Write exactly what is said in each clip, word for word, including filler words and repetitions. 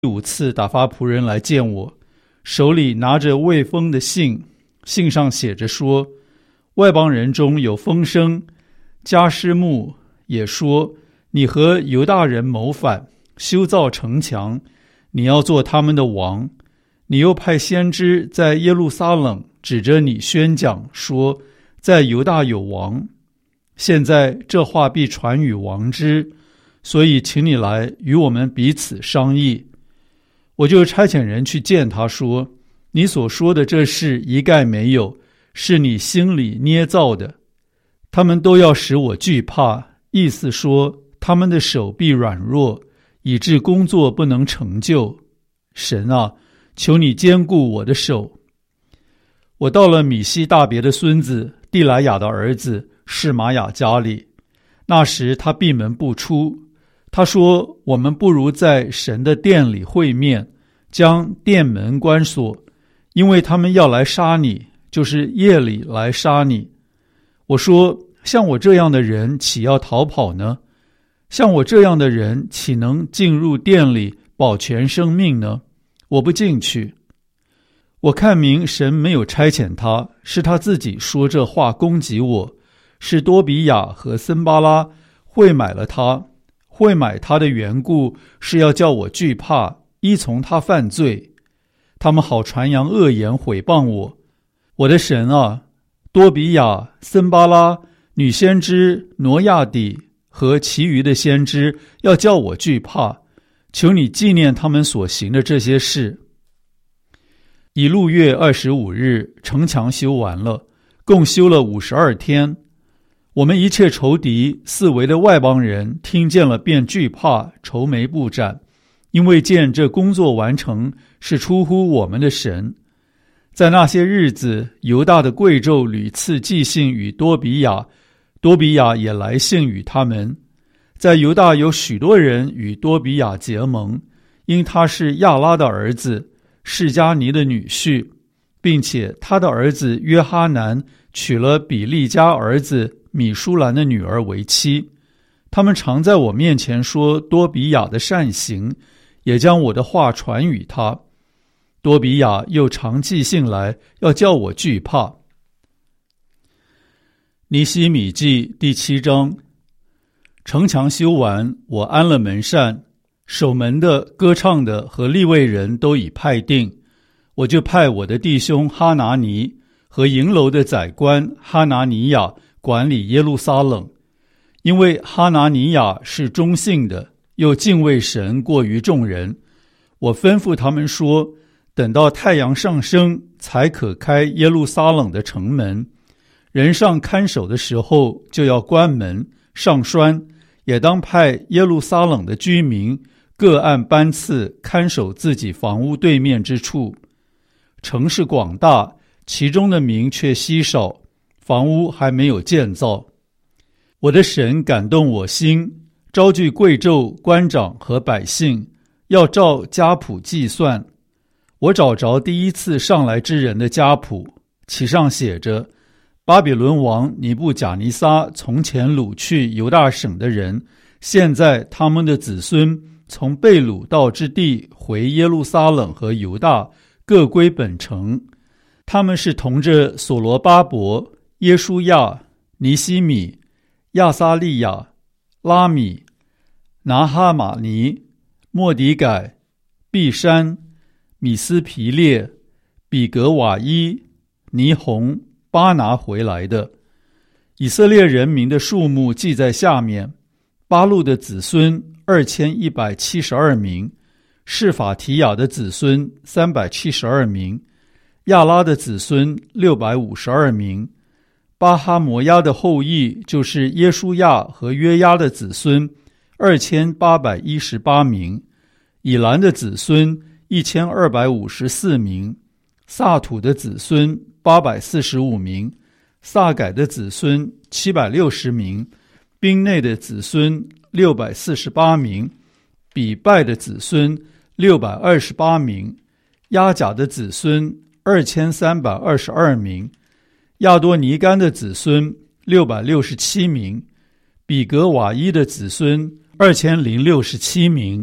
第五次打发仆人来见我，手里拿着未封的信，信上写着说，外邦人中有风声，迦施穆也说，你和犹大人谋反，修造城墙，你要做他们的王。你又派先知在耶路撒冷指着你宣讲，说在犹大有王。现在这话必传与王之，所以请你来与我们彼此商议。我就差遣人去见他，说，你所说的这事一概没有，是你心里捏造的。他们都要使我惧怕，意思说他们的手臂软弱，以致工作不能成就。神啊，求你坚固我的手。我到了米西大别的孙子地来雅的儿子示玛雅家里，那时他闭门不出。他说，我们不如在神的殿里会面，将殿门关锁，因为他们要来杀你，就是夜里来杀你。我说，像我这样的人岂要逃跑呢？像我这样的人岂能进入殿里保全生命呢？我不进去。我看明神没有差遣他，是他自己说这话攻击我，是多比亚和森巴拉会买了他，会买他的缘故是要叫我惧怕，依从他犯罪。他们好传扬恶言毁谤我。我的神啊，多比亚、森巴拉、女先知挪亚底和其余的先知要叫我惧怕，求你纪念他们所行的这些事。以路月二十五日，城墙修完了，共修了五十二天。我们一切仇敌四围的外邦人听见了，便惧怕，愁眉不展，因为见这工作完成是出乎我们的神。在那些日子，犹大的贵胄屡次寄信与多比亚，多比亚也来信与他们。在犹大有许多人与多比亚结盟，因他是亚拉的儿子，示迦尼的女婿，并且他的儿子约哈南娶了比利家儿子米舒兰的女儿为妻。他们常在我面前说多比亚的善行，也将我的话传与他。多比亚又常寄信来，要叫我惧怕。尼希米记第七章。城墙修完，我安了门扇，守门的、歌唱的和利未人都已派定。我就派我的弟兄哈拿尼和营楼的宰官哈拿尼亚管理耶路撒冷，因为哈拿尼亚是忠信的，又敬畏神过于众人。我吩咐他们说，等到太阳上升，才可开耶路撒冷的城门。人上看守的时候，就要关门上栓，也当派耶路撒冷的居民各按班次看守自己房屋对面之处。城市广大，其中的民却稀少，房屋还没有建造。我的神感动我心，招聚贵胄、官长和百姓，要照家谱计算。我找着第一次上来之人的家谱，其上写着，巴比伦王尼布甲尼撒从前掳去犹大省的人，现在他们的子孙从被掳到之地回耶路撒冷和犹大，各归本城。他们是同着所罗巴伯、耶书亚、尼希米、亚撒利亚、拉米、拿哈马尼、莫迪改、毕山、米斯皮列、比格瓦伊、尼红、巴拿回来的。以色列人民的数目记在下面：巴路的子孙二千一百七十二名，示法提雅的子孙三百七十二名，亚拉的子孙六百五十二名，巴哈摩亚的后裔就是耶书亚和约押的子孙二千八百一十八名，以兰的子孙一千二百五十四名，萨土的子孙八百四十五名，萨改的子孙七百六十名，宾内的子孙六百四十八名，比拜的子孙六百二十八名，亚甲的子孙二千三百二十二名，亚多尼干的子孙六百六十七名，比格瓦伊的子孙二千零六十七名，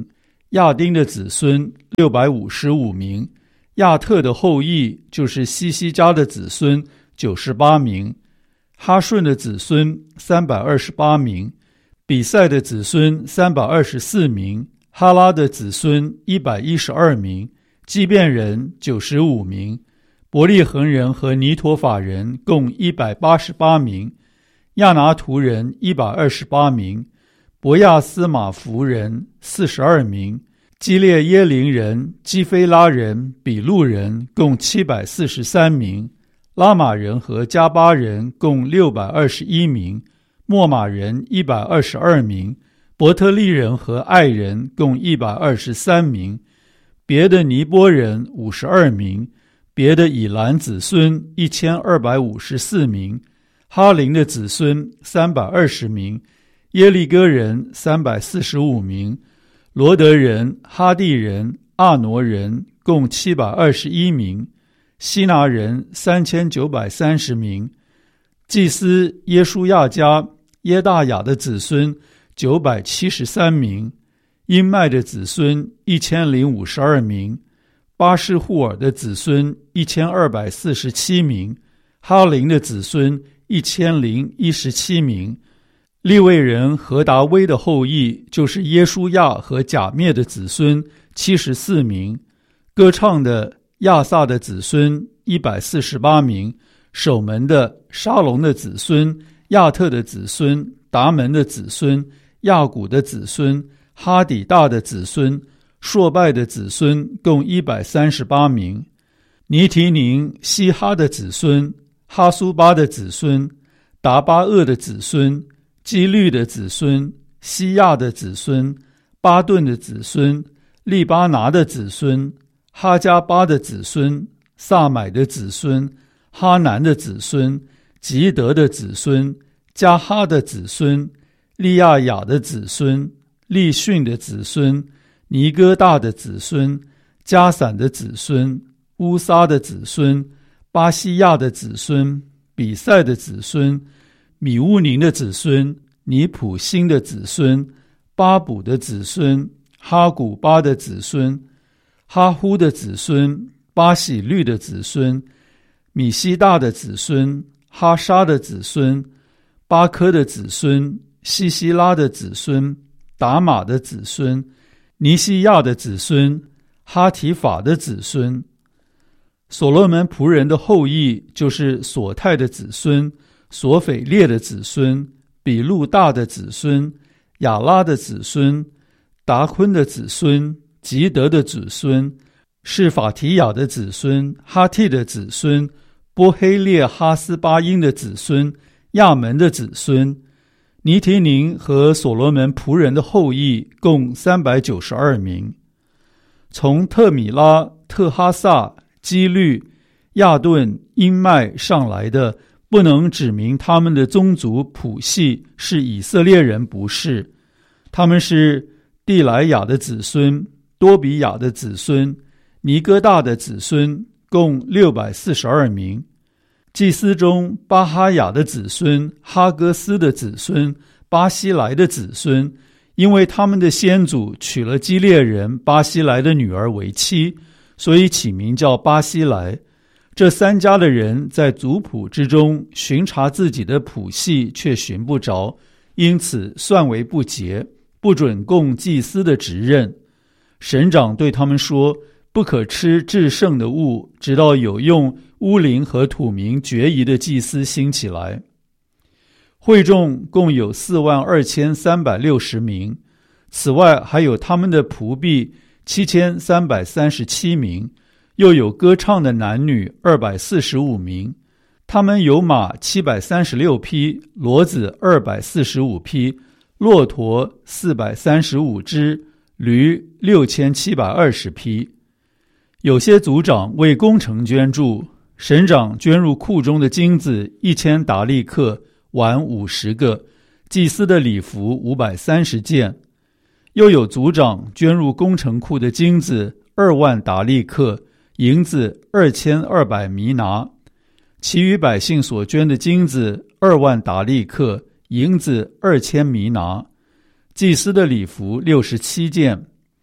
亚丁的子孙六百五十五名，亚特的后裔就是西西家的子孙九十八名，哈顺的子孙三百二十八名，比赛的子孙三百二十四名，哈拉的子孙一百一十二名，基遍人九十五名，伯利恒人和尼陀法人共一百八十八名，亚拿图人一百二十八名，伯亚斯马弗人四十二名，基列耶林人、基菲拉人、比路人共七百四十三名，拉玛人和加巴人共六百二十一名，莫玛人一百二十二名，伯特利人和爱人共一百二十三名，别的尼波人五十二名，别的以兰子孙一千二百五十四名，哈林的子孙三百二十名，耶利哥人三百四十五名，罗德人、哈地人、阿挪人共七百二十一名，希拿人三千九百三十名，祭司耶书亚家耶大雅的子孙九百七十三名，因麦的子孙一千零五十二名，巴士户尔的子孙一千二百四十七名，哈林的子孙一千零一十七名，利未人何达威的后裔就是耶书亚和甲篾的子孙七十四名，歌唱的亚萨的子孙一百四十八名，守门的沙龙的子孙、亚特的子孙、达门的子孙、亚古的子孙、哈底大的子孙、朔拜的子孙共一百三十八名，尼提宁、希哈的子孙、哈苏巴的子孙、达巴厄的子孙、基律的子孙、西亚的子孙、巴顿的子孙、利巴拿的子孙、哈加巴的子孙、萨买的子孙、哈南的子孙、吉德的子孙、加哈的子孙、利亚雅的子孙、利逊的子孙、尼哥大的子孙、加散的子孙、乌撒的子孙、巴西亚的子孙、比赛的子孙、米乌宁的子孙、尼普辛的子孙、巴卜的子孙、哈古巴的子孙、哈呼的子孙、巴喜律的子孙、米西大的子孙、哈沙的子孙、巴科的子孙、西西拉的子孙、达玛的子孙、尼西亚的子孙、哈提法的子孙。所罗门仆人的后裔就是索泰的子孙、索斐列的子孙、比路大的子孙、亚拉的子孙、达昆的子孙、吉德的子孙、是法提亚的子孙、哈替的子孙、波黑列哈斯巴因的子孙、亚门的子孙。尼提宁和所罗门仆人的后裔共三百九十二名。从特米拉、特哈萨、基律、亚顿、因麦上来的，不能指明他们的宗族谱系是以色列人，不是。他们是地莱雅的子孙、多比亚的子孙、尼哥大的子孙，共六百四十二名。祭司中巴哈雅的子孙、哈戈斯的子孙、巴西莱的子孙，因为他们的先祖娶了基列人巴西莱的女儿为妻，所以起名叫巴西莱。这三家的人在族谱之中寻查自己的谱系，却寻不着，因此算为不洁，不准供祭司的职任。省长对他们说，不可吃至圣的物，直到有用乌灵和土民决疑的祭司兴起来。会众共有四万二千三百六十名，此外还有他们的仆婢七千三百三十七名，又有歌唱的男女二百四十五名。他们有马七百三十六匹，骡子二百四十五匹，骆驼四百三十五只，驴六千七百二十匹。有些族长为工程捐助，省长捐入库中的金子一千达利克，碗五十个，祭司的礼服五百三十件。又有族长捐入工程库的金子二万达利克，银子二千二百弥拿。其余百姓所捐的金子二万达利克，银子二千弥拿。祭司的礼服六十七件。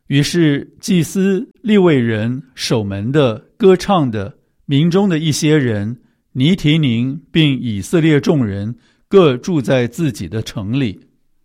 于是祭司、利未人、守门的、歌唱的、民中的一些人，尼提宁并以色列众人各住在自己的城里。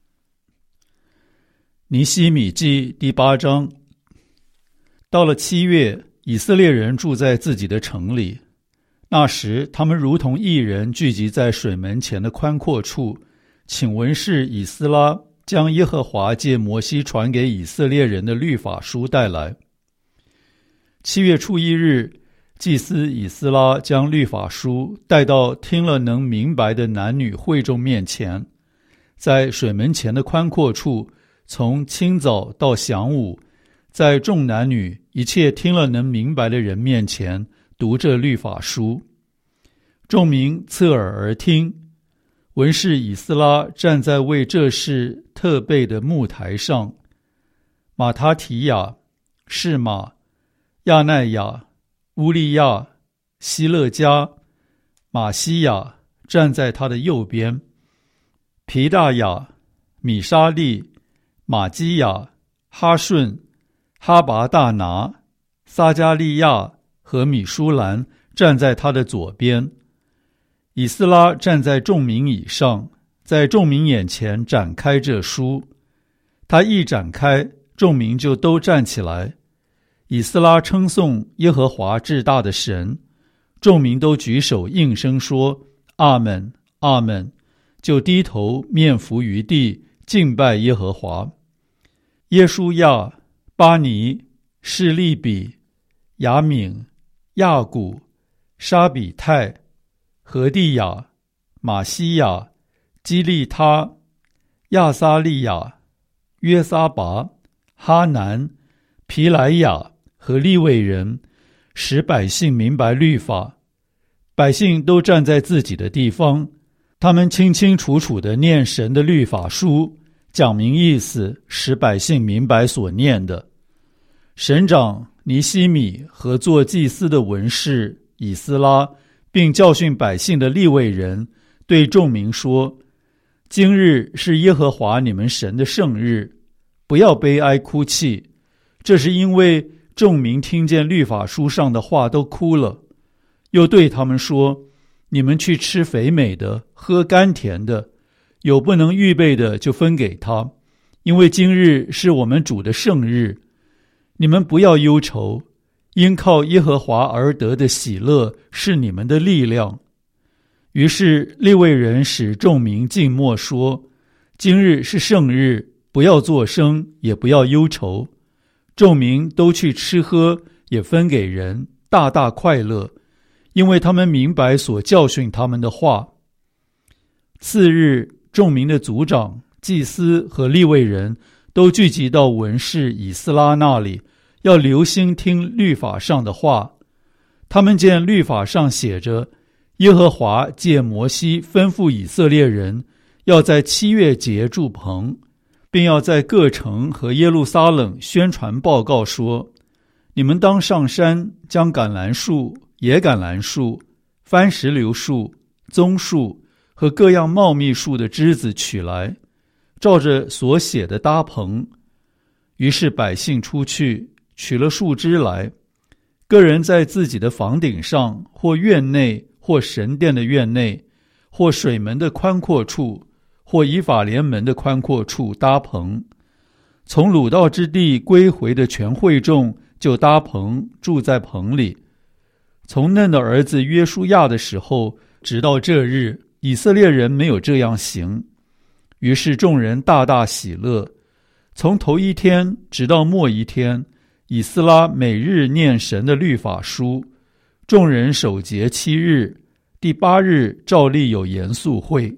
尼希米记第八章。到了七月，以色列人住在自己的城里。那时他们如同一人聚集在水门前的宽阔处，请文士以斯拉将耶和华借摩西传给以色列人的律法书带来。七月初一日，祭司以斯拉将律法书带到听了能明白的男女会众面前，在水门前的宽阔处，从清早到晌午，在众男女一切听了能明白的人面前读这律法书。众民侧耳而听。文士以斯拉站在为这事特备的木台上，马他提亚、示玛、亚奈亚、乌利亚、希勒加、马西亚站在他的右边，皮大雅、米沙利、马基亚、哈顺、哈拔大拿、撒加利亚和米舒兰站在他的左边。以斯拉站在众民以上，在众民眼前展开这书。他一展开，众民就都站起来。以斯拉称颂耶和华至大的神，众民都举手应声说阿们，阿们，就低头面伏于地，敬拜耶和华。耶书亚、巴尼、示利比、雅敏、亚古、沙比泰、何地亚、马西亚、基利他、亚撒利亚、约撒拔、哈南、皮莱亚和利未人，使百姓明白律法。百姓都站在自己的地方，他们清清楚楚地念神的律法书，讲明意思，使百姓明白所念的。省长尼希米和做祭司的文士以斯拉，并教训百姓的利未人，对众民说：今日是耶和华你们神的圣日，不要悲哀哭泣。这是因为众民听见律法书上的话都哭了。又对他们说：你们去吃肥美的，喝甘甜的，有不能预备的就分给他，因为今日是我们主的圣日。你们不要忧愁，因靠耶和华而得的喜乐是你们的力量。于是利未人使众民静默说：今日是圣日，不要作声，也不要忧愁。众民都去吃喝，也分给人，大大快乐，因为他们明白所教训他们的话。次日，众民的族长、祭司和利未人都聚集到文士以斯拉那里，要留心听律法上的话。他们见律法上写着，耶和华借摩西吩咐以色列人，要在七月节筑棚，并要在各城和耶路撒冷宣传报告说：你们当上山，将橄榄树、野橄榄树、番石榴树、棕树和各样茂密树的枝子取来，照着所写的搭棚。于是百姓出去，取了树枝来，个人在自己的房顶上，或院内，或神殿的院内，或水门的宽阔处，或以法莲门的宽阔处搭棚。从鲁道之地归回的全会众就搭棚，住在棚里。从嫩的儿子约书亚的时候，直到这日，以色列人没有这样行。于是众人大大喜乐。从头一天直到末一天，以斯拉每日念神的律法书，众人守节七日，第八日照例有严肃会。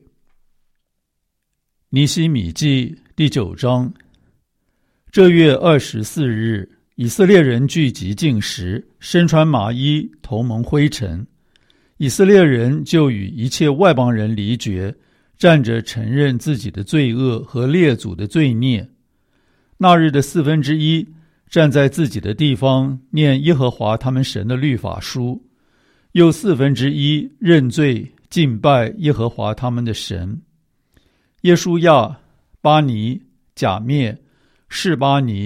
尼希米记第九章。这月二十四日，以色列人聚集进食，身穿麻衣，头蒙灰尘。以色列人就与一切外邦人离绝，站着承认自己的罪恶和列祖的罪孽。那日的四分之一站在自己的地方念耶和华他们神的律法书，又四分之一认罪敬拜耶和华他们的神。耶书亚、巴尼、甲篾、示巴尼、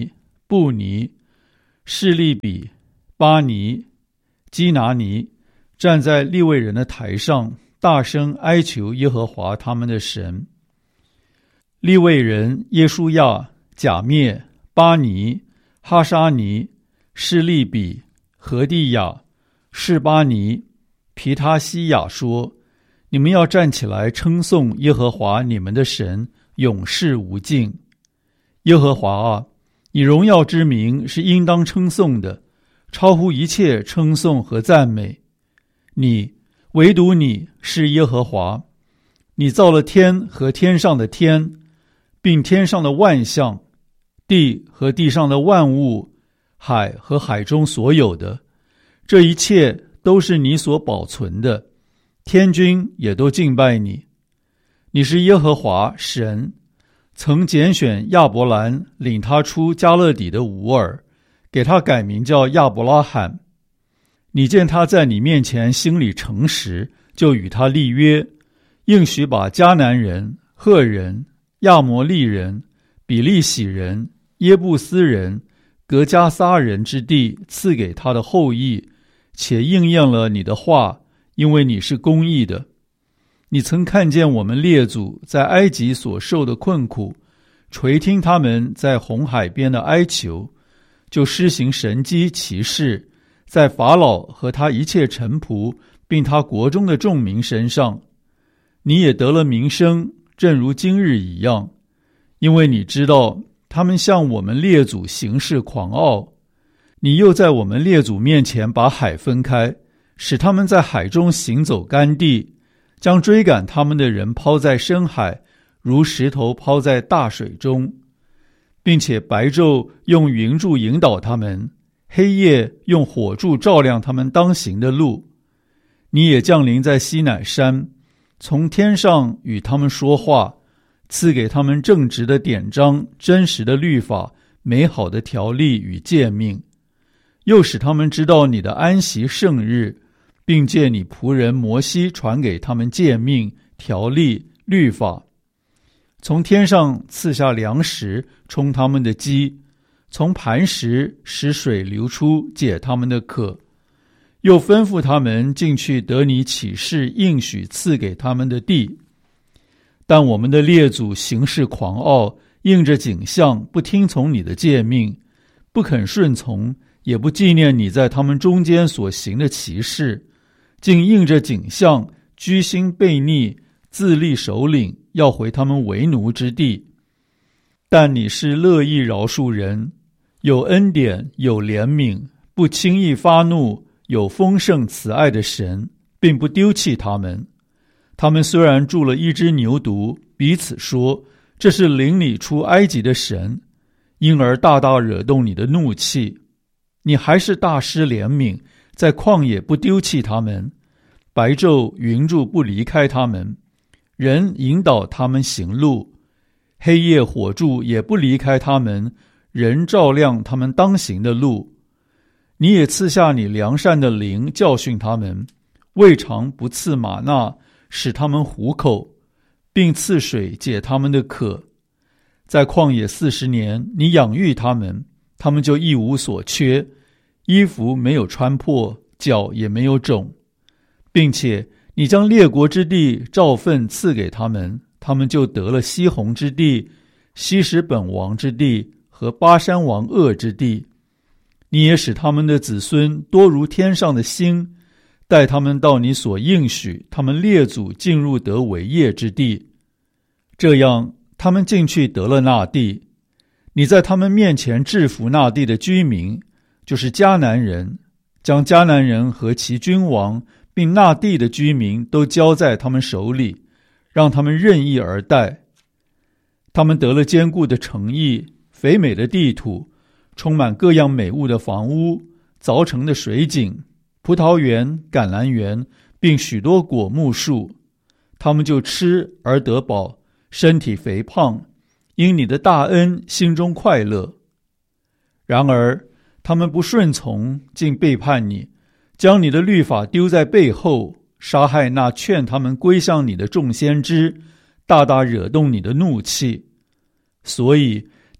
布尼、示利比、巴尼、基拿尼站在利未人的台上，大声哀求耶和华他们的神。利未人耶书亚、甲篾、巴尼、哈沙尼、示利比、何地亚、示巴尼、皮他西亚说：你们要站起来称颂耶和华你们的神，永世无尽。耶和华啊，你荣耀之名是应当称颂的，超乎一切称颂和赞美。你，唯独你是耶和华，你造了天和天上的天，并天上的万象，地和地上的万物，海和海中所有的，这一切都是你所保存的，天军也都敬拜你。你是耶和华神，曾拣选亚伯兰，领他出迦勒底的吾尔，给他改名叫亚伯拉罕。你见他在你面前心里诚实，就与他立约，应许把迦南人、赫人、亚摩利人、比利洗人、耶布斯人、革迦撒人之地赐给他的后裔，且应验了你的话，因为你是公义的。你曾看见我们列祖在埃及所受的困苦，垂听他们在红海边的哀求，就施行神迹奇事，在法老和他一切臣仆并他国中的众民身上。你也得了名声，正如今日一样，因为你知道他们向我们列祖行事狂傲。你又在我们列祖面前把海分开，使他们在海中行走干地，将追赶他们的人抛在深海，如石头抛在大水中，并且白昼用云柱引导他们，黑夜用火柱照亮他们当行的路。你也降临在西乃山，从天上与他们说话，赐给他们正直的典章、真实的律法、美好的条例与诫命，又使他们知道你的安息圣日，并借你仆人摩西传给他们诫命、条例、律法。从天上赐下粮食，充他们的饥，从磐石使水流出，解他们的渴。又吩咐他们进去得你启示应许赐给他们的地。但我们的列祖行事狂傲，应着景象，不听从你的诫命，不肯顺从，也不纪念你在他们中间所行的奇事，竟应着景象，居心悖逆，自立首领，要回他们为奴之地。但你是乐意饶恕人，有恩典，有怜悯，不轻易发怒，有丰盛慈爱的神，并不丢弃他们。他们虽然住了一只牛犊，彼此说，这是领你出埃及的神，因而大大惹动你的怒气。你还是大施怜悯，在旷野不丢弃他们，白昼云柱不离开他们，人引导他们行路，黑夜火柱也不离开他们，人照亮他们当行的路。你也赐下你良善的灵，教训他们，未尝不赐玛纳，使他们糊口，并赐水解他们的渴。在旷野四十年，你养育他们，他们就一无所缺，衣服没有穿破，脚也没有肿，并且你将列国之地照分赐给他们，他们就得了西宏之地、西什本王之地和巴山王噩之地。你也使他们的子孙多如天上的星，带他们到你所应许他们列祖进入得为业之地。这样他们进去得了那地。你在他们面前制服那地的居民，就是迦南人，将迦南人和其君王并那地的居民都交在他们手里，让他们任意而待。他们得了坚固的城邑，肥美的地土，充满各样美物的房屋，凿成的水井，葡萄园、橄榄园，并许多果木树。他们就吃而得饱，身体肥胖，因你的大恩心中快乐。然而他们不顺从，竟背叛你，将你的律法丢在背后，杀害那劝他们归向你的众先知，大大惹动你的怒气。所以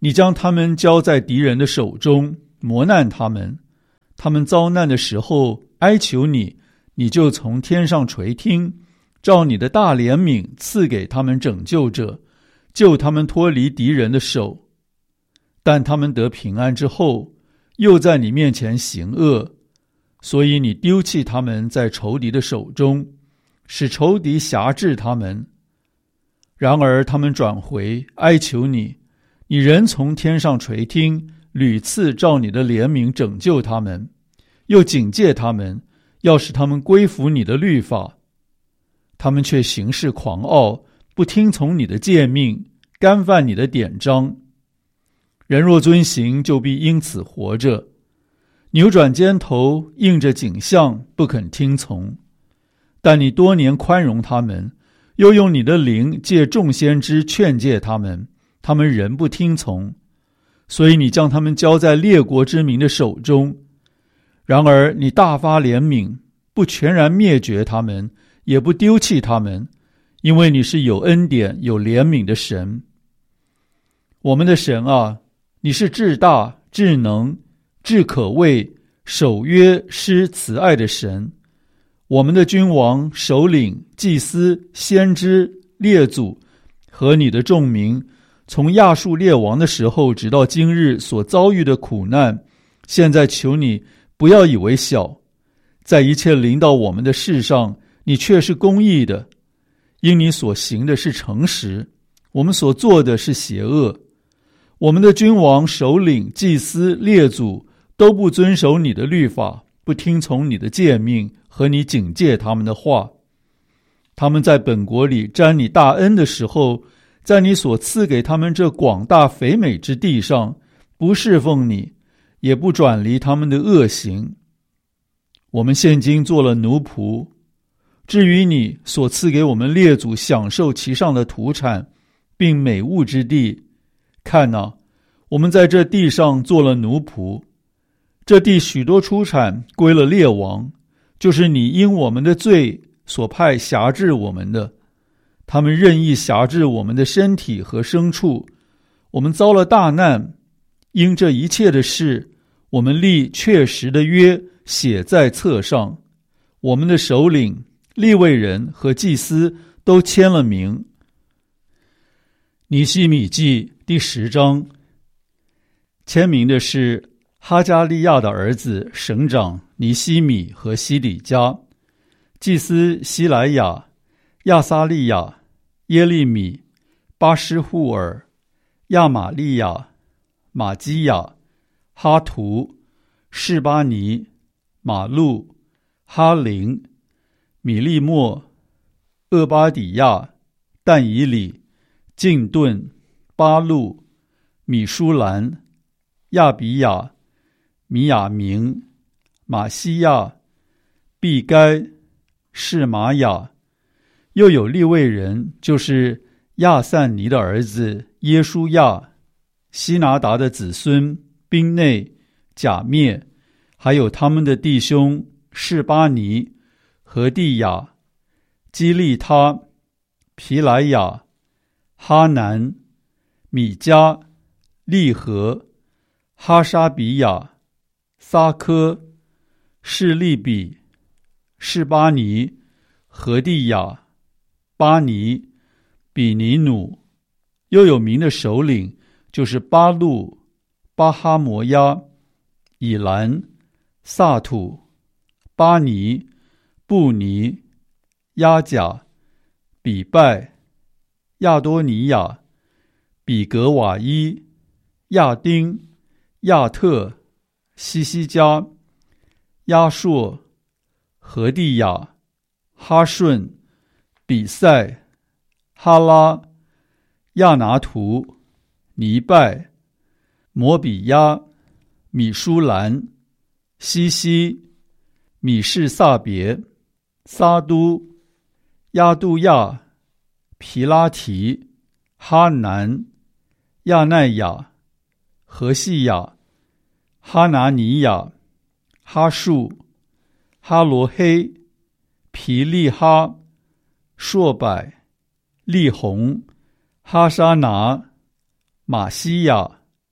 你将他们交在敌人的手中，磨难他们。他们遭难的时候哀求你，你就从天上垂听，照你的大怜悯赐给他们拯救者，救他们脱离敌人的手。但他们得平安之后，又在你面前行恶，所以你丢弃他们在仇敌的手中，使仇敌辖制他们。然而他们转回哀求你，你仍从天上垂听，屡次照你的怜悯拯救他们，又警戒他们，要使他们归服你的律法。他们却行事狂傲，不听从你的诫命，干犯你的典章。人若遵行，就必因此活着；扭转肩头，应着景象，不肯听从。但你多年宽容他们，又用你的灵借众先知劝诫他们，他们仍不听从，所以你将他们交在列国之民的手中。然而你大发怜悯，不全然灭绝他们，也不丢弃他们，因为你是有恩典有怜悯的神。我们的神啊，你是至大至能至可畏守约施慈爱的神。我们的君王首领祭司先知列祖和你的众民，从亚述列王的时候直到今日所遭遇的苦难，现在求你不要以为小。在一切临到我们的事上，你却是公义的，因你所行的是诚实，我们所做的是邪恶。我们的君王首领祭司列祖都不遵守你的律法，不听从你的诫命和你警戒他们的话。他们在本国里沾你大恩的时候，在你所赐给他们这广大肥美之地上，不侍奉你，也不转离他们的恶行。我们现今做了奴仆，至于你所赐给我们列祖享受其上的土产并美物之地，看哪，我们在这地上做了奴仆。这地许多出产归了列王，就是你因我们的罪所派辖制我们的。他们任意辖制我们的身体和牲畜，我们遭了大难。因这一切的事，我们立确实的约写在册上，我们的首领利未人和祭司都签了名。尼希米记第十章，签名的是哈加利亚的儿子省长尼希米和西底家，祭司希莱亚、亚撒利亚、耶利米、巴施户尔、亚玛利亚、玛基亚、哈图、示巴尼、马路、哈林、米利莫、厄巴底亚、但以里、敬顿、巴路、米舒兰、亚比亚、米亚明、马西亚、毕该、示玛雅。又有利未人，就是亚散尼的儿子耶书亚、希拿达的子孙宾内、甲灭，还有他们的弟兄示巴尼、何地亚、基利他、皮莱亚、哈南、米迦、利和、哈沙比亚、撒科、示利比、示巴尼、何地亚、巴尼、比尼努。又有名的首领，就是巴路、巴哈摩亚、以兰、萨土、巴尼、布尼、亚甲、比拜、亚多尼亚、比格瓦伊、亚丁、亚特、西西加、亚硕、何地亚、哈顺、比赛、哈拉、亚拿图、尼拜、摩比亚、米舒兰、西西、米士萨别、撒都、亚杜亚、皮拉提、哈南、亚奈亚、何西亚、哈拿尼亚、哈树、哈罗黑、皮利哈、硕柏、利红、哈沙拿、马西亚、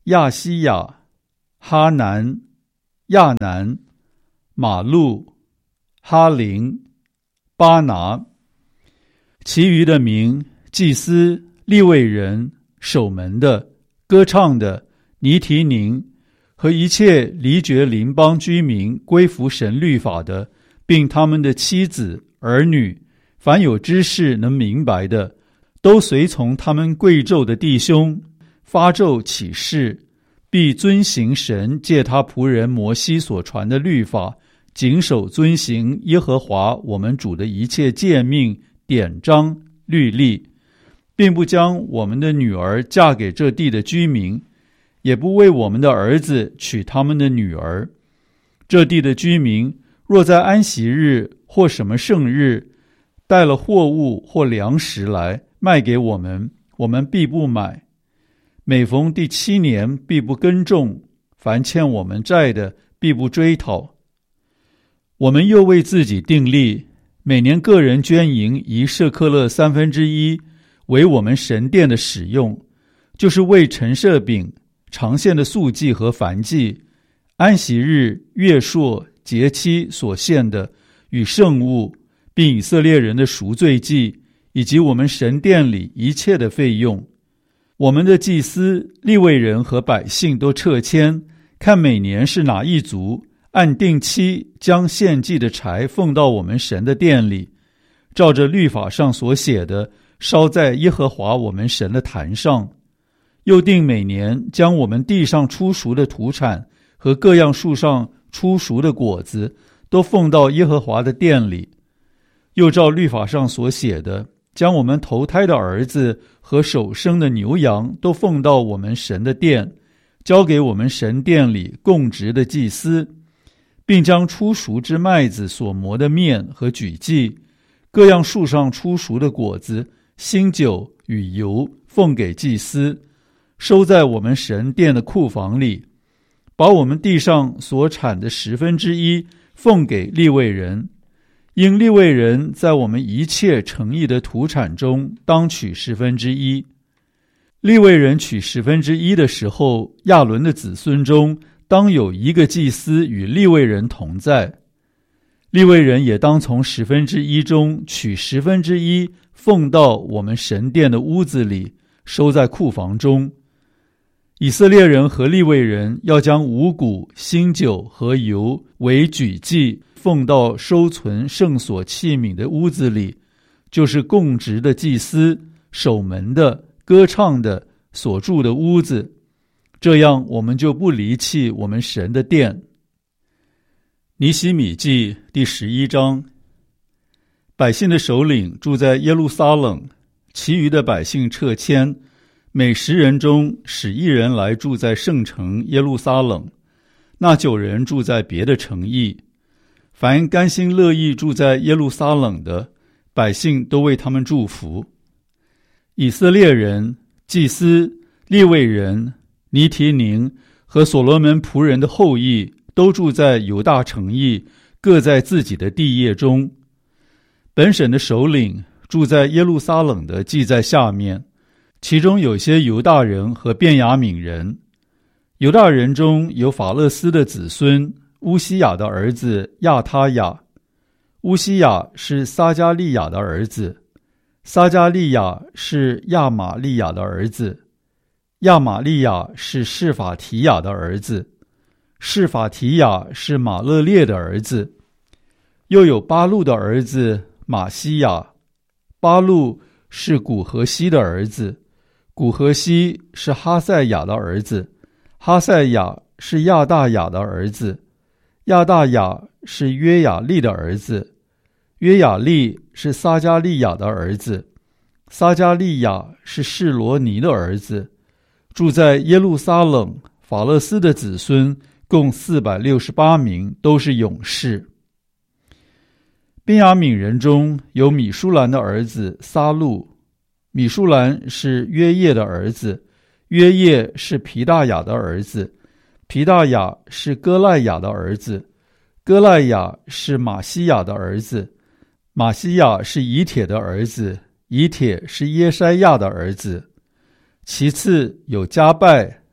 亚西亚、哈南、亚南、马路、哈林、巴拿。其余的名，祭司、利未人、守门的、歌唱的、尼提宁和一切离绝邻邦居民归服神律法的，并他们的妻子、儿女，凡有知识能明白的，都随从他们贵胄的弟兄，发咒起誓，必遵行神借他仆人摩西所传的律法，谨守遵行耶和华我们主的一切诫命、典章、律例，并不将我们的女儿嫁给这地的居民，也不为我们的儿子娶他们的女儿。这地的居民若在安息日或什么圣日带了货物或粮食来卖给我们，我们必不买。每逢第七年必不耕种，凡欠我们债的必不追讨。我们又为自己订立，每年个人捐银一舍客勒三分之一，为我们神殿的使用，就是为陈设饼、常献的素祭和燔祭、安息日、月朔、节期所献的与圣物，并以色列人的赎罪祭，以及我们神殿里一切的费用。我们的祭司、利未人和百姓都撤迁，看每年是哪一族，按定期将献祭的柴奉到我们神的殿里，照着律法上所写的，烧在耶和华我们神的坛上。又定每年将我们地上出熟的土产和各样树上出熟的果子都奉到耶和华的殿里。又照律法上所写的，将我们头胎的儿子和首生的牛羊都奉到我们神的殿，交给我们神殿里供职的祭司，并将出熟之麦子所磨的面和举祭，各样树上出熟的果子、新酒与油奉给祭司，收在我们神殿的库房里，把我们地上所产的十分之一奉给利未人。因利未人在我们一切诚意的土产中当取十分之一。利未人取十分之一的时候，亚伦的子孙中当有一个祭司与利未人同在。利未人也当从十分之一中取十分之一，奉到我们神殿的屋子里，收在库房中。以色列人和利未人要将五谷、新酒和油为举祭，奉到收存圣所器皿的屋子里，就是供职的祭司、守门的、歌唱的所住的屋子。这样我们就不离弃我们神的殿。尼希米记第十一章。百姓的首领住在耶路撒冷，其余的百姓撤迁，每十人中使一人来住在圣城耶路撒冷，那九人住在别的城邑。凡甘心乐意住在耶路撒冷的，百姓都为他们祝福。以色列人、祭司、利未人、尼提宁和所罗门仆人的后裔都住在犹大城邑，各在自己的地业中。本省的首领住在耶路撒冷的记在下面，其中有些犹大人和便雅悯人。犹大人中有法勒斯的子孙乌西雅的儿子亚他雅，乌西雅是撒加利亚的儿子，撒加利亚是亚玛利亚的儿子，亚玛利亚是示法提雅的儿子，示法提雅是马勒列的儿子。又有巴路的儿子马西亚，巴路是古何西的儿子，古何西是哈赛亚的儿子，哈赛亚是亚大雅的儿子，亚大雅是约雅利的儿子，约雅利是撒加利亚的儿子，撒加利亚是示罗尼的儿子。住在耶路撒冷法勒斯的子孙共四百六十八名，都是勇士。便雅悯人中有米舒兰的儿子撒路，米舒兰是约叶的儿子，约叶是皮大雅的儿子，皮大雅是哥赖雅的儿子，哥赖雅是马西亚的儿子，马西亚是以铁的儿子，以铁是耶筛亚的儿子。其次有加拜、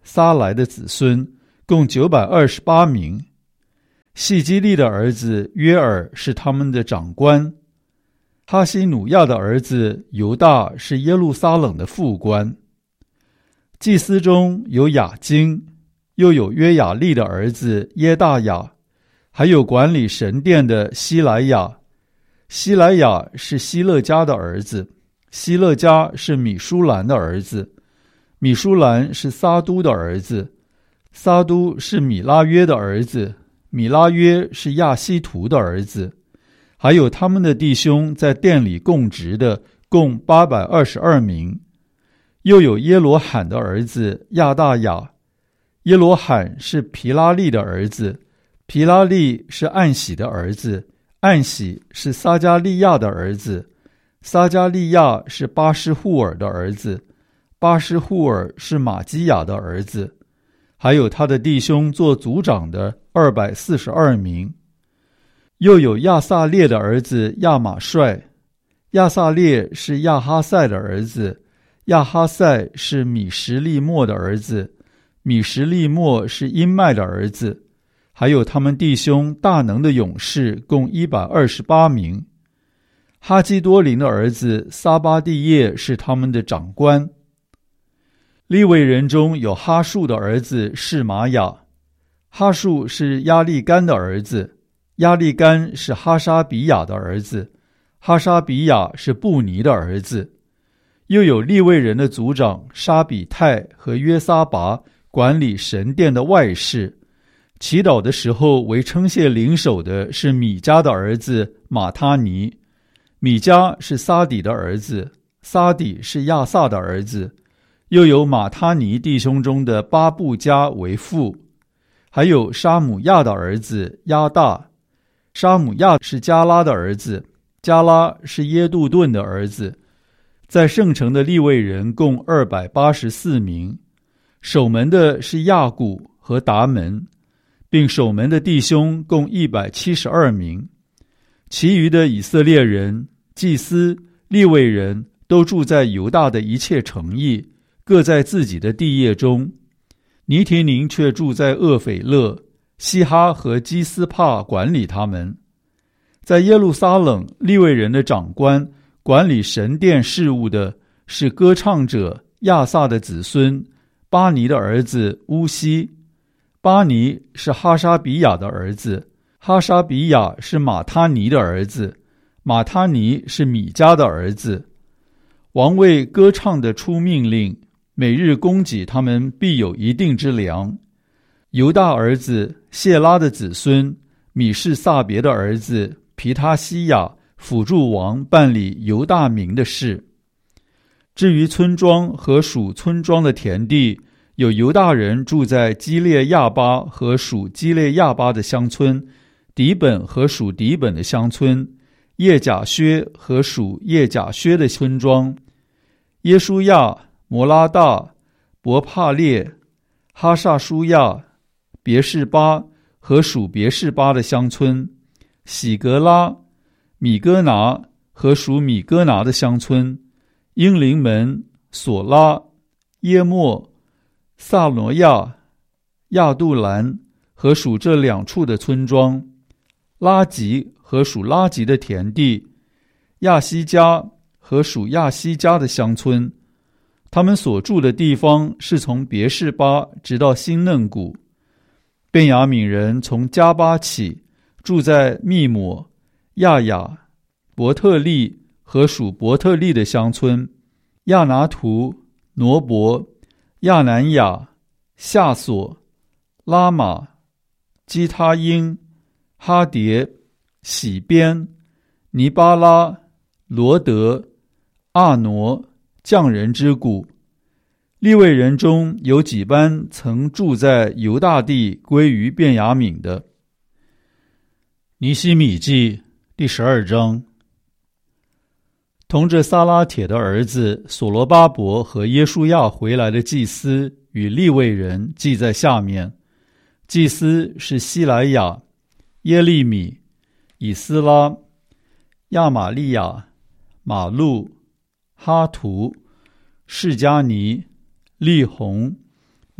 撒来的子孙，共九百二十八名。细基利的儿子约尔是他们的长官。哈西努亚的儿子犹大是耶路撒冷的副官。祭司中有雅金，又有约雅利的儿子耶大雅，还有管理神殿的希莱亚。希莱亚是希勒家的儿子，希勒家是米舒兰的儿子，米舒兰是撒都的儿子，撒都是米拉约的儿子，米拉约是亚希图的儿子。还有他们的弟兄在殿里供职的，共八百二十二名。又有耶罗罕的儿子亚大雅，耶罗罕是皮拉利的儿子，皮拉利是暗喜的儿子，暗喜是撒加利亚的儿子，撒加利亚是巴施户尔的儿子，巴施户尔是马基亚的儿子。还有他的弟兄做族长的二百四十二名。又有亚撒列的儿子亚玛帅，亚撒列是亚哈塞的儿子，亚哈塞是米什利末的儿子，米什利末是因麦的儿子。还有他们弟兄大能的勇士，共一百二十八名。哈基多林的儿子撒巴蒂叶是他们的长官。利未人中有哈树的儿子是玛雅，哈树是亚利干的儿子，亚利干是哈沙比亚的儿子，哈沙比亚是布尼的儿子。又有利未人的族长沙比泰和约撒拔管理神殿的外事。祈祷的时候为称谢领首的是米迦的儿子马他尼，米迦是撒底的儿子，撒底是亚萨的儿子。又有马他尼弟兄中的巴布加为父。还有沙姆亚的儿子亚大，沙姆亚是加拉的儿子，加拉是耶杜顿的儿子。在圣城的利未人共二百八十四名。守门的是亚古和达门，并守门的弟兄共一百七十二名。其余的以色列人、祭司、利未人都住在犹大的一切城邑，各在自己的地业中。尼提宁却住在厄斐勒，西哈和基斯帕管理他们。在耶路撒冷，利未人的长官管理神殿事务的是歌唱者亚萨的子孙巴尼的儿子乌西。巴尼是哈沙比亚的儿子，哈沙比亚是马他尼的儿子，马他尼是米迦的儿子。王为歌唱的出命令，每日供给他们必有一定之粮。犹大儿子谢拉的子孙米士撒别的儿子皮他西亚辅助王办理犹大民的事。至于村庄和属村庄的田地，有犹大人住在基列亚巴和属基列亚巴的乡村，底本和属底本的乡村，叶甲薛和属叶甲薛的村庄，耶书亚、摩拉大、伯帕列、哈萨舒亚、别是巴和属别是巴的乡村，喜格拉、米哥拿和属米哥拿的乡村，英灵门、索拉、耶莫、萨罗亚、亚杜兰和属这两处的村庄，拉吉和属拉吉的田地，亚西加和属亚西加的乡村。他们所住的地方是从别是巴直到新嫩谷。便雅悯人从加巴起，住在密抹、亚雅、伯特利和属伯特利的乡村，亚拿图、挪伯、亚南雅、夏索、拉玛、基他因、哈迭、喜边、尼巴拉、罗德、阿挪、匠人之谷。利未人中有几班曾住在犹大地归于便雅悯的。尼希米记第十二章。同着撒拉铁的儿子所罗巴伯和耶书亚回来的祭司与利未人记在下面。祭司是希莱亚、耶利米、以斯拉、亚玛利亚、马路、哈图、士加尼、利宏、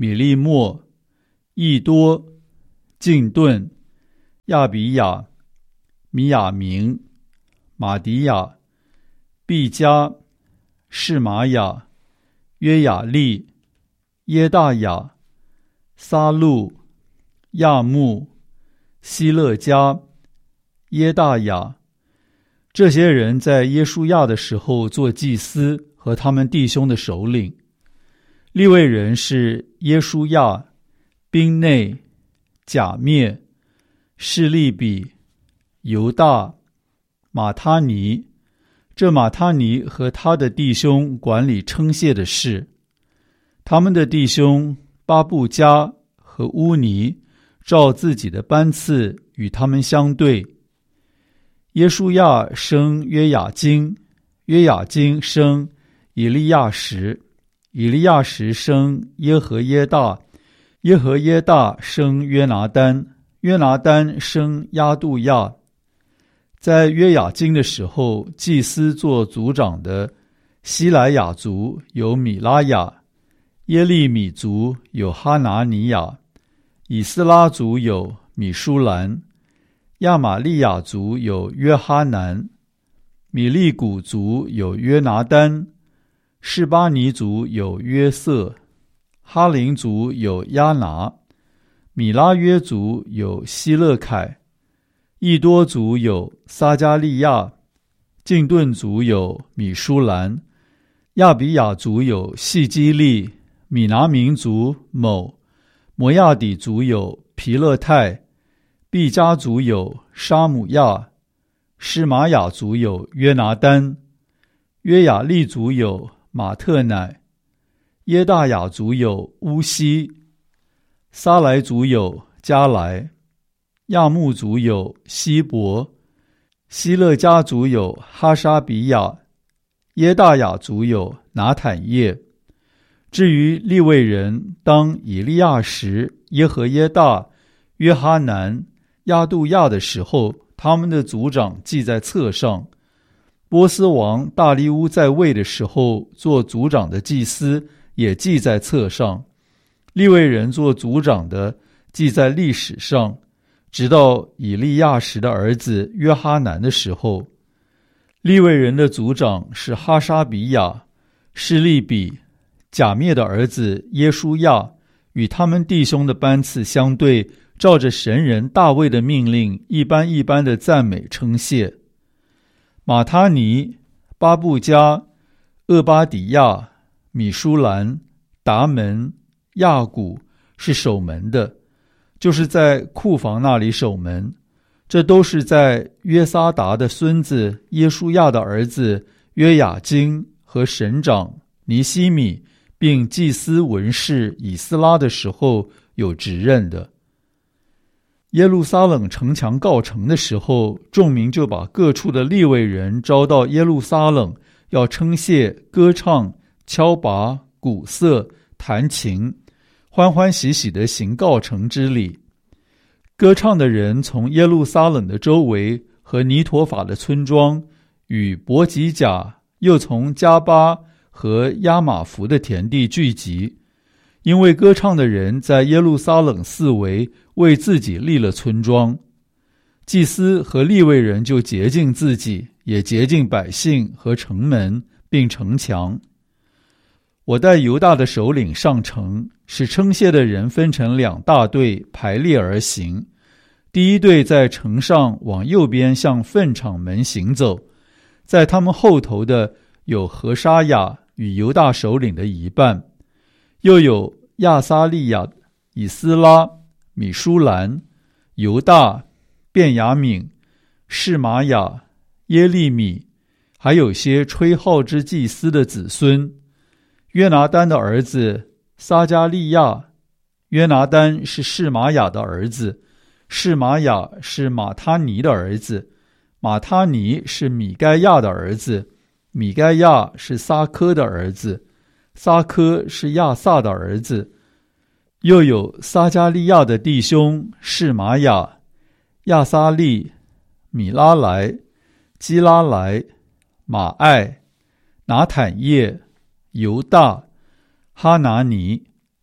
米利莫、益多、敬顿、亚比雅、米亚明、马迪亚、毕加、士玛雅、约雅利、耶大雅、撒路、亚木、希勒加、耶大雅。这些人在耶书亚的时候做祭司和他们弟兄的首领。利未人是耶书亚、宾内、甲灭、示利比、犹大、马他尼。这马他尼和他的弟兄管理称谢的事。他们的弟兄巴布加和乌尼照自己的班次与他们相对。耶书亚生约雅斤，约雅斤生以利亚实，以利亚实生耶和耶大，耶和耶大生约拿单，约拿单生亚杜亚。在约雅斤的时候，祭司做族长的希莱雅族有米拉雅，耶利米族有哈拿尼亚，以斯拉族有米舒兰，亚玛利亚族有约哈南，米利古族有约拿单，示巴尼族有约瑟，哈林族有亚拿，米拉约族有希勒凯，益多族有撒加利亚，敬顿族有米舒兰，亚比雅族有细基利，米拿民族某，摩亚底族有皮勒泰，毕加族有沙姆亚，士玛雅族有约拿单，约雅利族有马特乃，耶大雅族有乌西，撒来族有加来，亚木族有希伯，希勒家族有哈沙比亚，耶大雅族有拿坦叶。至于利未人，当以利亚实、耶和耶大、约哈南、亚杜亚的时候，他们的族长记在册上。波斯王大利乌在位的时候，做族长的祭司也记在册上。利未人做族长的记在历史上，直到以利亚实的儿子约哈南的时候。利未人的族长是哈沙比亚、示利比、甲灭的儿子耶书亚，与他们弟兄的班次相对，照着神人大卫的命令，一般一般的赞美称谢。马他尼、巴布加、厄巴底亚、米舒兰、达门、亚古是守门的，就是在库房那里守门。这都是在约撒达的孙子耶书亚的儿子约雅斤和省长尼希米并祭司文士以斯拉的时候有职任的。耶路撒冷城墙告成的时候，众民就把各处的利未人招到耶路撒冷，要称谢、歌唱、敲拔、鼓瑟、弹琴，欢欢喜喜地行告成之礼。歌唱的人从耶路撒冷的周围和尼陀法的村庄与伯吉甲，又从加巴和亚玛弗的田地聚集，因为歌唱的人在耶路撒冷四围为自己立了村庄。祭司和利未人就洁净自己，也洁净百姓和城门并城墙。我带犹大的首领上城，使称谢的人分成两大队排列而行。第一队在城上往右边向粪场门行走，在他们后头的有何沙雅与犹大首领的一半，又有亚撒利亚、以斯拉、米舒兰、犹大、便雅悯、示玛雅、耶利米，还有些吹号之祭司的子孙。约拿单的儿子撒加利亚，约拿单是示玛雅的儿子，示玛雅是马他尼的儿子，马他尼是米该亚的儿子，米该亚是撒科的儿子，撒科是亚萨的儿子。又有撒加利亚的弟兄示玛雅、亚撒利、米拉莱、基拉莱、马爱、拿坦叶、犹大、哈拿尼、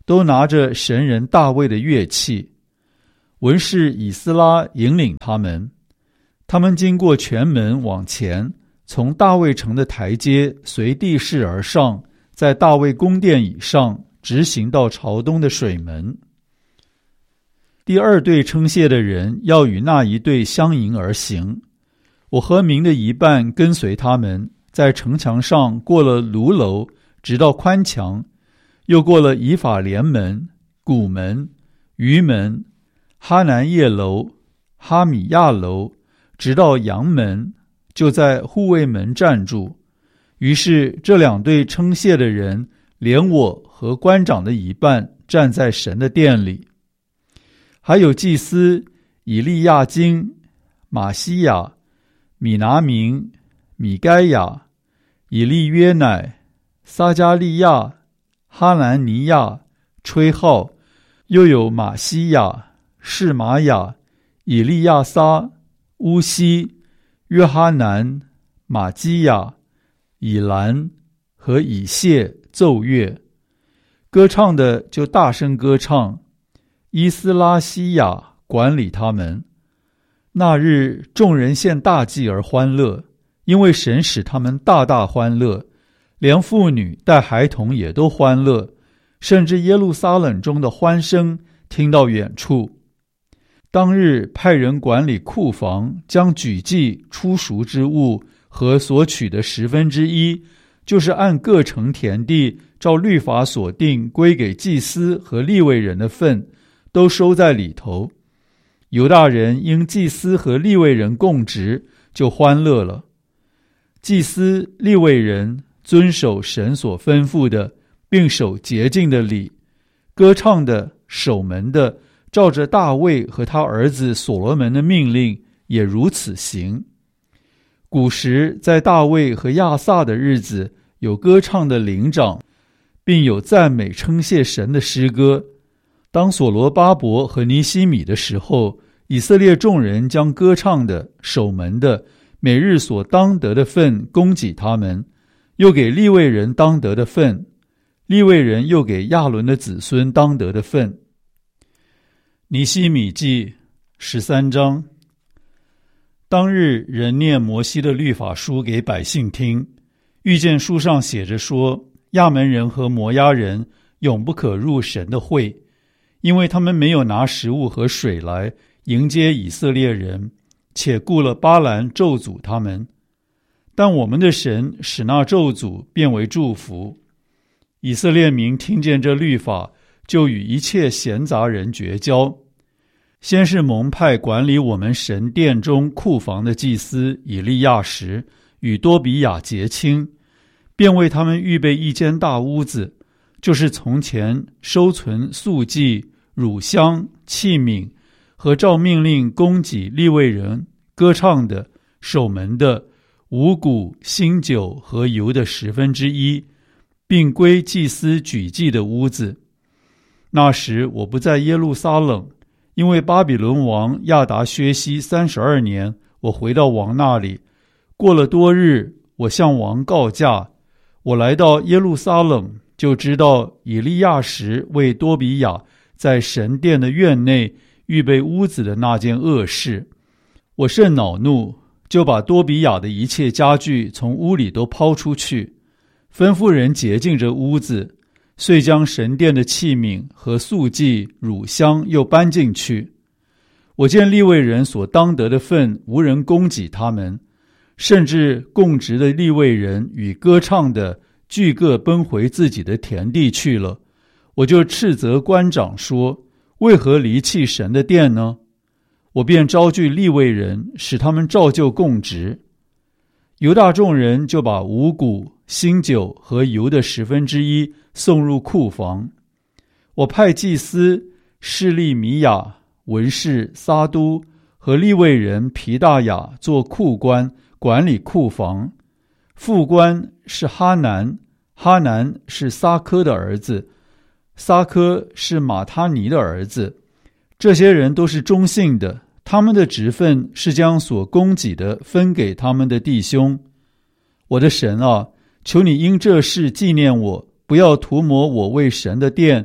都拿着神人大卫的乐器。文士以斯拉引领他们，他们经过泉门往前，从大卫城的台阶随地势而上，在大卫宫殿以上直行到朝东的水门。第二队称谢的人要与那一队相迎而行，我和民的一半跟随他们，在城墙上过了炉楼，直到宽墙，又过了以法莲门、古门、鱼门、哈南叶楼、哈米亚楼，直到阳门，就在护卫门站住。于是这两队称谢的人，连我和官长的一半站在神的殿里。还有祭司以利亚金、马西亚、米拿明、米该亚、以利约乃、撒加利亚、哈南尼亚吹号，又有马西亚、示玛雅、以利亚撒、乌西、约哈南、马基亚、以兰和以谢奏乐。歌唱的就大声歌唱，伊斯拉西亚管理他们。那日众人献大祭而欢乐，因为神使他们大大欢乐，连妇女带孩童也都欢乐，甚至耶路撒冷中的欢声听到远处。当日派人管理库房，将举祭出赎之物和所取的十分之一，就是按各城田地照律法所定归给祭司和利未人的份，都收在里头。犹大人因祭司和利未人供职，就欢乐了。祭司、利未人遵守神所吩咐的，并守洁净的礼。歌唱的、守门的，照着大卫和他儿子所罗门的命令，也如此行。古时在大卫和亚萨的日子，有歌唱的灵长，并有赞美称谢神的诗歌。当所罗巴伯和尼西米的时候，以色列众人将歌唱的、守门的每日所当得的份供给他们，又给利未人当得的份，利未人又给亚伦的子孙当得的份。尼西米记十三章。当日人念摩西的律法书给百姓听，遇见书上写着说，亚门人和摩押人永不可入神的会，因为他们没有拿食物和水来迎接以色列人，且雇了巴兰咒诅他们。但我们的神使那咒诅变为祝福。以色列民听见这律法，就与一切闲杂人绝交。先是蒙派管理我们神殿中库房的祭司以利亚时与多比亚结亲，便为他们预备一间大屋子，就是从前收存素祭、乳香、器皿和照命令供给利未人、歌唱的、守门的、五谷、新酒和油的十分之一，并归祭司举祭的屋子。那时我不在耶路撒冷，因为巴比伦王亚达薛西三十二年，我回到王那里。过了多日，我向王告假。我来到耶路撒冷，就知道以利亚时为多比亚在神殿的院内预备屋子的那件恶事。我甚恼怒，就把多比亚的一切家具从屋里都抛出去，吩咐人洁净这屋子，遂将神殿的器皿和素祭、乳香又搬进去。我见利未人所当得的份无人供给他们，甚至供职的利未人与歌唱的俱各奔回自己的田地去了。我就斥责官长说，为何离弃神的殿呢？我便招聚利未人，使他们照旧供职。犹大众人就把五谷、新酒和油的十分之一送入库房。我派祭司示利米亚、文士撒都和利未人皮大雅做库官，管理库房。副官是哈南，哈南是撒科的儿子，撒科是马他尼的儿子。这些人都是忠信的，他们的职分是将所供给的分给他们的弟兄。我的神啊，求你因这事纪念我，不要涂抹我为神的殿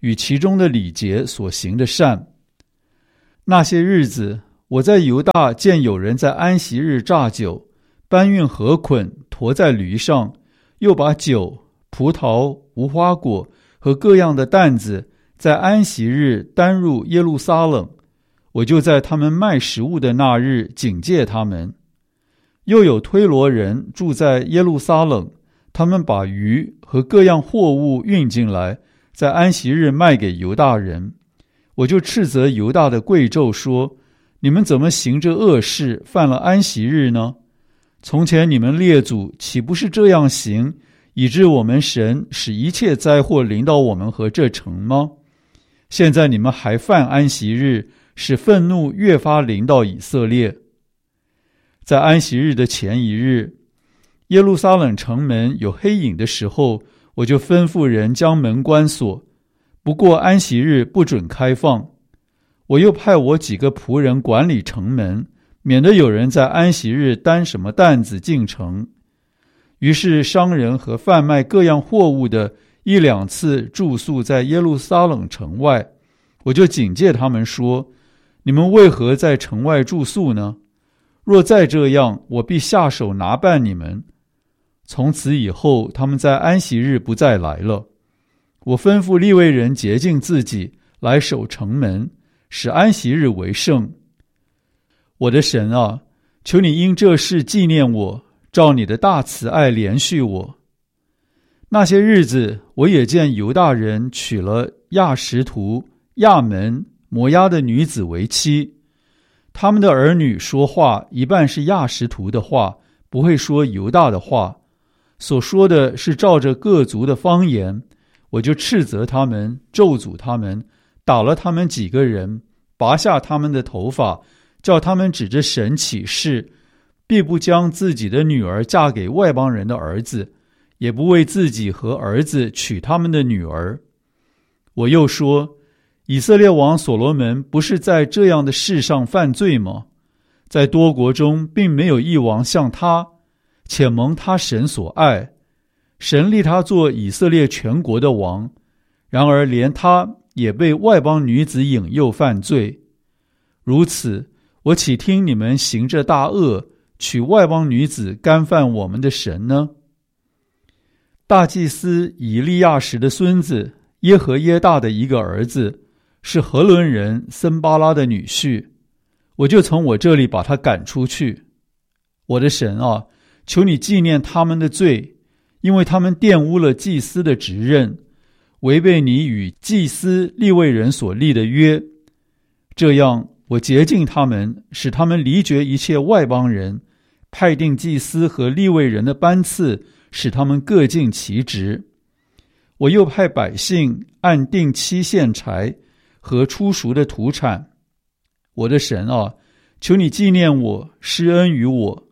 与其中的礼节所行的善。那些日子，我在犹大见有人在安息日榨酒，搬运禾捆，驮在驴上，又把酒、葡萄、无花果和各样的担子在安息日担入耶路撒冷。我就在他们卖食物的那日警戒他们。又有推罗人住在耶路撒冷，他们把鱼和各样货物运进来，在安息日卖给犹大人。我就斥责犹大的贵胄说：你们怎么行这恶事，犯了安息日呢？从前你们列祖岂不是这样行，以致我们神使一切灾祸临到我们和这城吗？现在你们还犯安息日，使愤怒越发临到以色列。在安息日的前一日，耶路撒冷城门有黑影的时候，我就吩咐人将门关锁，不过安息日不准开放。我又派我几个仆人管理城门，免得有人在安息日担什么担子进城。于是商人和贩卖各样货物的一两次住宿在耶路撒冷城外，我就警戒他们说：你们为何在城外住宿呢？若再这样，我必下手拿办你们。从此以后，他们在安息日不再来了。我吩咐利未人洁净自己，来守城门，使安息日为圣。我的神啊，求你因这事纪念我，照你的大慈爱怜恤我。那些日子，我也见犹大人娶了亚实图、亚门、摩押的女子为妻，他们的儿女说话一半是亚实图的话，不会说犹大的话，所说的是照着各族的方言。我就斥责他们，咒诅他们，打了他们几个人，拔下他们的头发，叫他们指着神起誓，必不将自己的女儿嫁给外邦人的儿子，也不为自己和儿子娶他们的女儿。我又说，以色列王所罗门不是在这样的事上犯罪吗？在多国中并没有一王像他，且蒙他神所爱，神立他做以色列全国的王，然而连他也被外邦女子引诱犯罪。如此，我岂听你们行这大恶，娶外邦女子干犯我们的神呢？大祭司以利亚时的孙子耶和耶大的一个儿子，是何伦人森巴拉的女婿，我就从我这里把他赶出去。我的神啊，求你纪念他们的罪，因为他们玷污了祭司的职任，违背你与祭司利未人所立的约。这样，我洁净他们，使他们离绝一切外邦人，派定祭司和利未人的班次，使他们各尽其职。我又派百姓按定期献柴和初熟的土产。我的神啊，求你纪念我，施恩于我。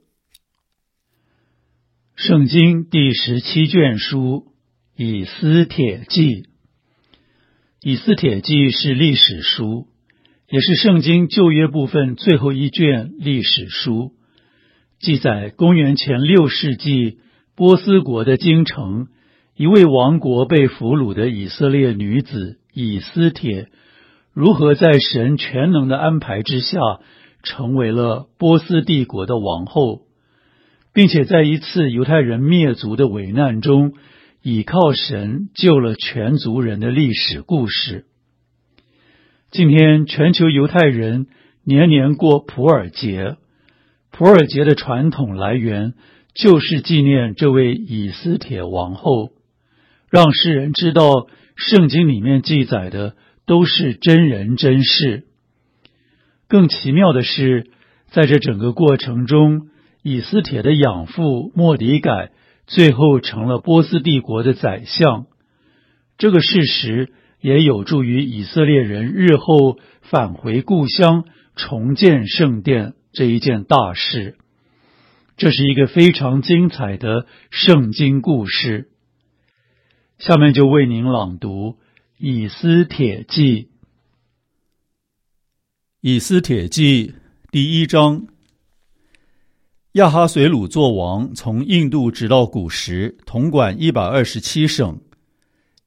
圣经第十七卷书以斯帖记。以斯帖记是历史书，也是圣经旧约部分最后一卷历史书，记载公元前六世纪波斯国的京城，一位亡国被俘虏的以色列女子以斯帖，如何在神全能的安排之下，成为了波斯帝国的王后，并且在一次犹太人灭族的危难中，倚靠神救了全族人的历史故事。今天全球犹太人年年过普尔节，普尔节的传统来源就是纪念这位以斯帖王后，让世人知道圣经里面记载的都是真人真事。更奇妙的是，在这整个过程中，以斯帖的养父末底改最后成了波斯帝国的宰相。这个事实也有助于以色列人日后返回故乡，重建圣殿这一件大事。这是一个非常精彩的圣经故事。下面就为您朗读以斯帖记。 以斯帖记第一章。亚哈随鲁作王，从印度直到古时，统管一百二十七省。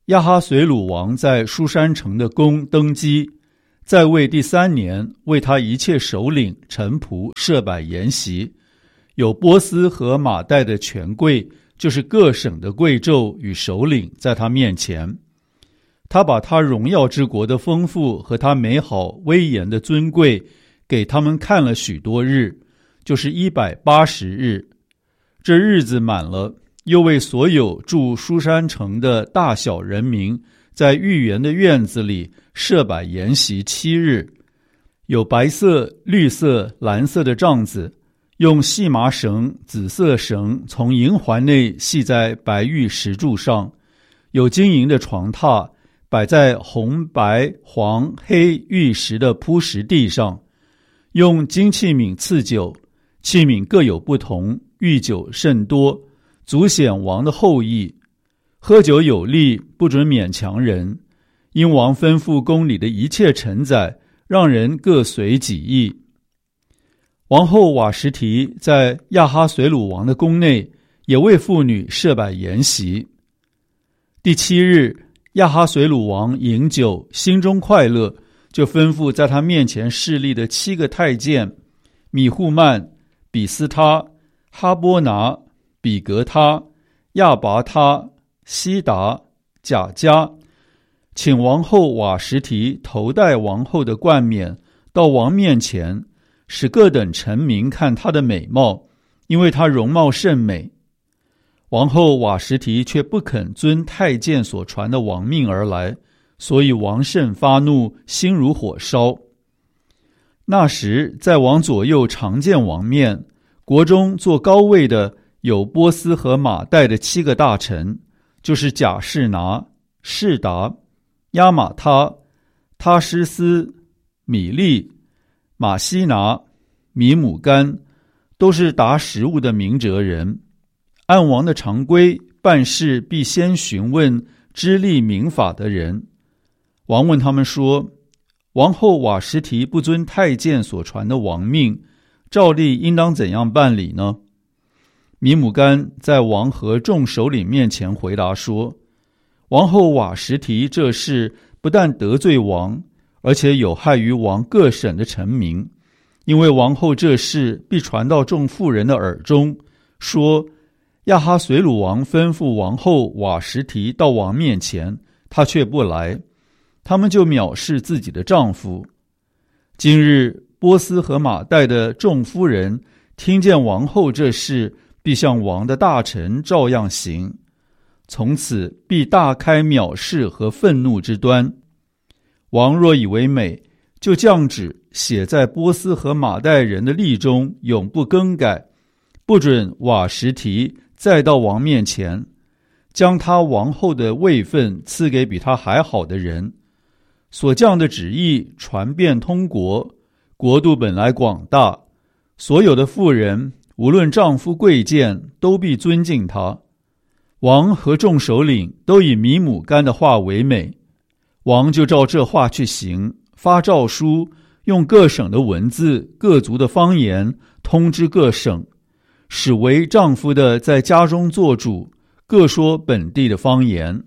亚哈随鲁王在书珊城的宫登基，在位第三年，为他一切首领臣仆设摆筵席，有波斯和马代的权贵，就是各省的贵胄与首领，在他面前。他把他荣耀之国的丰富和他美好威严的尊贵给他们看了许多日，就是一百八十日。这日子满了，又为所有住书珊城的大小人民，在御园的院子里设摆筵席七日，有白色、绿色、蓝色的帐子，用细麻绳、紫色绳从银环内系在白玉石柱上，有金银的床榻摆在红、白、黄、黑玉石的铺石地上，用金器皿赐酒，器皿各有不同，御酒甚多，足显王的厚意。喝酒有例，不准勉强人，因王吩咐宫里的一切臣宰，让人各随己意。王后瓦实提在亚哈随鲁王的宫内，也为妇女设摆筵席。第七日，亚哈随鲁王饮酒，心中快乐，就吩咐在他面前侍立的七个太监米户曼、比斯他、哈波拿、比格他、亚拔他、西达、贾加，请王后瓦实提头戴王后的冠冕，到王面前，使各等臣民看她的美貌，因为她容貌甚美。王后瓦实提却不肯遵太监所传的王命而来，所以王甚发怒，心如火烧。那时在王左右常见王面，国中坐高位的有波斯和马代的七个大臣，就是贾士拿、士达、亚玛他、他施斯、米利、马西拿、米姆干，都是达食物的明哲人。按王的常规，办事必先询问知例明法的人。王问他们说，王后瓦实提不遵太监所传的王命，照例应当怎样办理呢？米姆干在王和众首领面前回答说，王后瓦实提这事不但得罪王，而且有害于王各省的臣民，因为王后这事必传到众妇人的耳中，说亚哈随鲁王吩咐王后瓦实提到王面前，她却不来，他们就藐视自己的丈夫。今日波斯和马代的众夫人听见王后这事，必向王的大臣照样行，从此必大开藐视和愤怒之端。王若以为美，就降旨写在波斯和马代人的例中，永不更改，不准瓦实提再到王面前，将他王后的位分赐给比他还好的人。所降的旨意传遍通国，国度本来广大，所有的妇人无论丈夫贵贱，都必尊敬他。王和众首领都以米姆干的话为美，王就照这话去行，发诏书，用各省的文字、各族的方言通知各省，使为丈夫的在家中做主，各说本地的方言。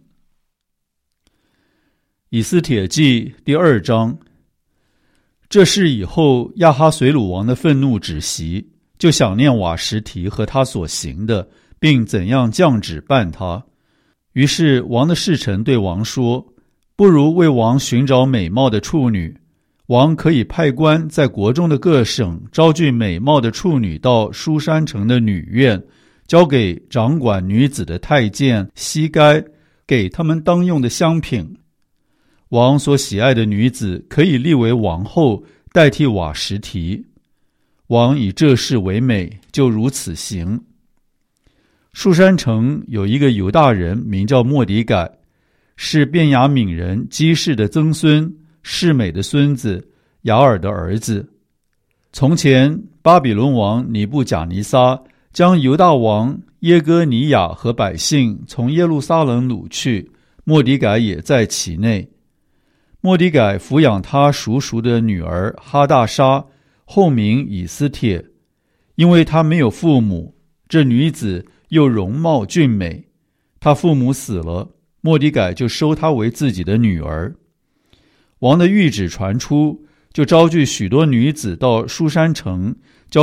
以斯帖记第二章。这事以后，亚哈随鲁王的愤怒止息，就想念瓦实提和他所行的，并怎样降旨办他。于是王的侍臣对王说，不如为王寻找美貌的处女，王可以派官在国中的各省招聚美貌的处女到书珊城的女院，交给掌管女子的太监西该，给他们当用的香品。王所喜爱的女子可以立为王后，代替瓦实提。王以这事为美，就如此行。书珊城有一个犹大人，名叫末底改，是便雅悯人基士的曾孙，示美的孙子，雅尔的儿子。从前巴比伦王尼布甲尼撒将犹大王耶哥尼雅和百姓从耶路撒冷掳去，末底改也在其内。末底改抚养他叔叔的女儿哈大沙，后名以斯帖，因为她没有父母，这女子又容貌俊美。她父母死了， 末底改就收她为自己的女儿。王的谕旨传出，就招聚许多女子到书珊城，